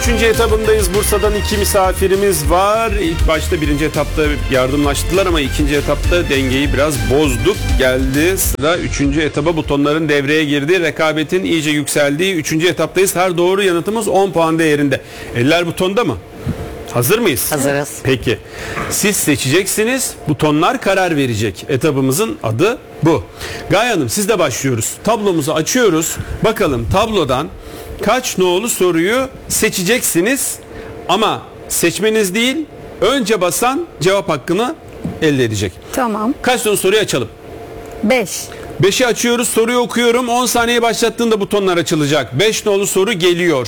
3. etabındayız. Bursa'dan 2 misafirimiz var. İlk başta 1. etapta yardımlaştılar ama 2. etapta dengeyi biraz bozduk. Geldi sıra 3. etaba, butonların devreye girdi. Rekabetin iyice yükseldiği 3. etaptayız. Her doğru yanıtımız 10 puan değerinde. Eller butonda mı? Hazır mıyız? Hazırız. Peki. Siz seçeceksiniz. Butonlar karar verecek. Etabımızın adı bu. Gaye Hanım, sizle başlıyoruz. Tablomuzu açıyoruz. Bakalım tablodan kaç nolu soruyu seçeceksiniz? Ama seçmeniz değil, önce basan cevap hakkını elde edecek. Tamam. Kaç nolu soruyu açalım? 5. 5'i açıyoruz. Soruyu okuyorum. 10 saniye başlattığında butonlar açılacak. 5 nolu soru geliyor.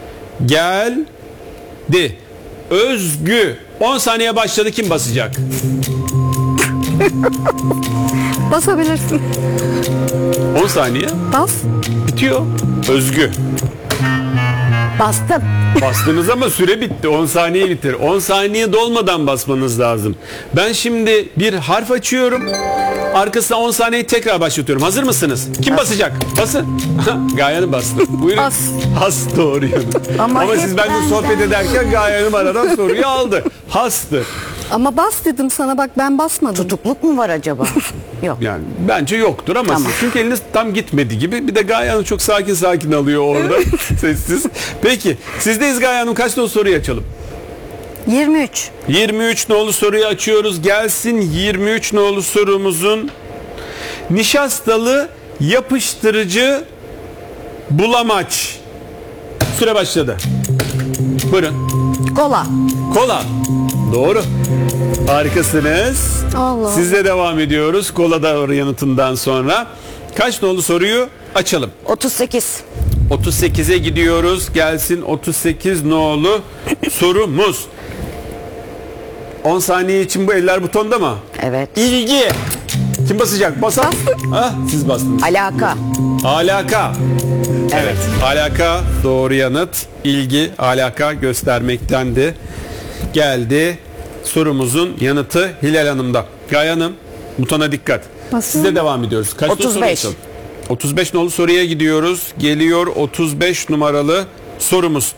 Geldi. Özgü. 10 saniye başladı. Kim basacak? Basabilirsin. 10 saniye. Bas. Bitiyor. Özgü. Bastım. Bastınız ama süre bitti. 10 saniye bitir. 10 saniye dolmadan basmanız lazım. Ben şimdi bir harf açıyorum. Arkasına 10 saniyeyi tekrar başlatıyorum. Hazır mısınız? Kim basacak? Basın. Gaye Hanım bastı. Buyurun. Bas. Has doğru yanıt. Ama siz benimle sohbet ederken Gaye Hanım aradan soruyu aldı. Hastı. Ama bas dedim sana, bak ben basmadım. Tutukluk mu var acaba? Yok. Yani bence yoktur ama Tamam. siz, çünkü eliniz tam gitmedi gibi. Bir de Gaye Hanım çok sakin alıyor orada. Sessiz. Peki. Sizdeyiz Gaye Hanım. Kaç nolu soruyu açalım? 23. 23 nolu soruyu açıyoruz. Gelsin 23 nolu sorumuzun nişastalı yapıştırıcı bulamaç. Süre başladı. Buyurun. Kola. Kola. Doğru. Harikasınız. Allah. Sizle devam ediyoruz. Kola doğru yanıtından sonra. Kaç nolu soruyu açalım? 38. 38'e gidiyoruz. Gelsin 38 nolu sorumuz. 10 saniye için bu eller butonda mı? Evet. İlgi. Kim basacak? Basan. Ha, siz bastınız. Alaka. Alaka. Evet. Alaka doğru yanıt. İlgi, alaka göstermektendi. Geldi. Sorumuzun yanıtı Hilal Hanım'da. Gaye Hanım, butona dikkat. Basın. Size devam ediyoruz. Kaç nolu 35. soru açalım? 35 nolu soruya gidiyoruz. Geliyor 35 numaralı sorumuz.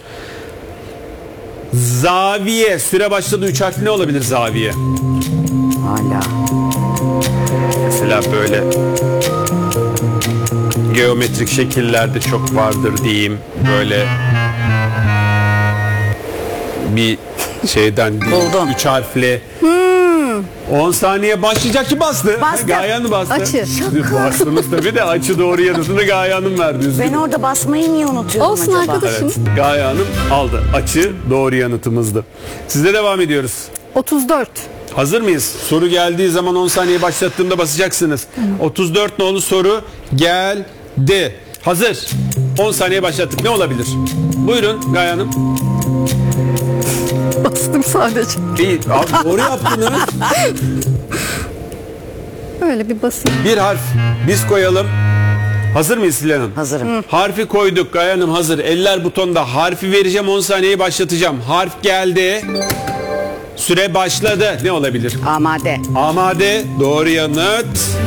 Zaviye. Süre başladı. 3 harfli ne olabilir zaviye? Hala. Mesela böyle geometrik şekillerde çok vardır diyeyim. Böyle bir şeyden değil. Buldum. 3 harfli. 10 saniye başlayacak. Kim bastı? Bastım. Gaye Hanım bastı. Açı. Siz bastınız tabii de açı doğru yanıtını Gaye Hanım verdi. Üzgünüm. Ben orada basmayı niye unutuyorum Olsun acaba? arkadaşım. Evet, Gaye Hanım aldı. Açı doğru yanıtımızdı. Sizle devam ediyoruz. 34. Hazır mıyız? Soru geldiği zaman 10 saniye başlattığımda basacaksınız. 34 nolu soru geldi. Hazır. 10 saniye başlattık. Ne olabilir? Buyurun Gaye Hanım. Bastım sadece. İyi. Abi doğru yaptınız. Öyle bir basın. Bir harf biz koyalım. Hazır mıyız Hilal Hanım? Hazırım. Harfi koyduk. Gaye Hanım hazır. Eller butonda. Harfi vereceğim. 10 saniyeyi başlatacağım. Harf geldi. Süre başladı. Ne olabilir? Amade. Amade doğru yanıt.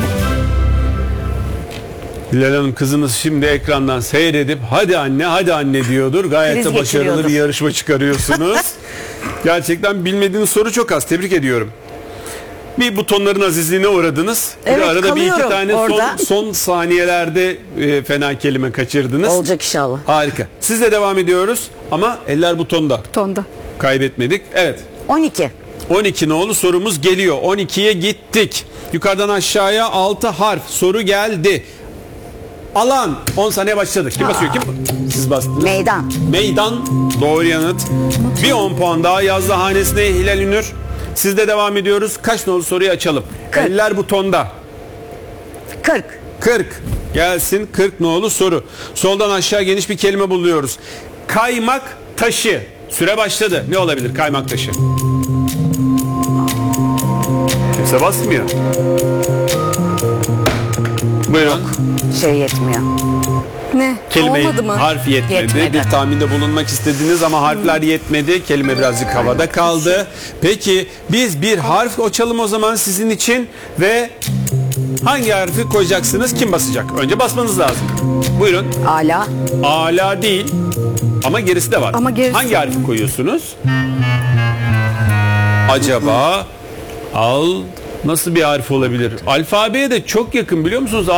Hilal Hanım kızınız şimdi ekrandan seyredip hadi anne diyordur. Gayet Kriz de başarılı geçiriyordur. bir yarışma çıkarıyorsunuz. Gerçekten bilmediğiniz soru çok az. Tebrik ediyorum. Bir butonların azizliğine uğradınız. Bir de Evet, arada bir iki kalıyorum tane orada. son saniyelerde fena kelime kaçırdınız. Olacak inşallah. Harika. Sizle devam ediyoruz ama eller butonda. Tonda. Kaybetmedik. Evet. 12. 12 nolu sorumuz geliyor. 12'ye gittik. Yukarıdan aşağıya 6 harf soru geldi. Alan. 10 saniye başladık. Kim basıyor? Kim? Siz bastınız. Meydan. Meydan. Doğru yanıt. Bir 10 puan daha yazdı hanesine Hilal Ünür. Sizde devam ediyoruz. Kaç nolu soruyu açalım? 40. Eller butonda. 40. 40. Gelsin 40 nolu soru. Soldan aşağı geniş bir kelime buluyoruz. Kaymak taşı. Süre başladı. Ne olabilir kaymak taşı? Kimse basmıyor. Buyurun. Şey yetmiyor. Ne? Kelime Olmadı mı? harf yetmedi. Yetmedi. Bir tahminde bulunmak istediniz ama harfler yetmedi. Kelime birazcık havada kaldı. Peki biz bir harf açalım o zaman sizin için ve Hangi harfi koyacaksınız? Kim basacak? Önce basmanız lazım. Buyurun. Ala. Ala değil. Ama gerisi de var. Ama gerisi- Hangi harfi koyuyorsunuz? Acaba al nasıl bir harf olabilir? Alfabeye de çok yakın biliyor musunuz?